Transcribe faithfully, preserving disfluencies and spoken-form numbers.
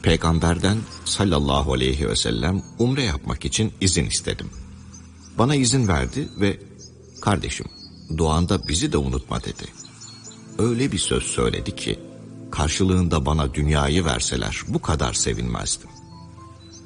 Peygamberden sallallahu aleyhi ve sellem umre yapmak için izin istedim. Bana izin verdi ve kardeşim duanda bizi de unutma dedi. Öyle bir söz söyledi ki karşılığında bana dünyayı verseler bu kadar sevinmezdim.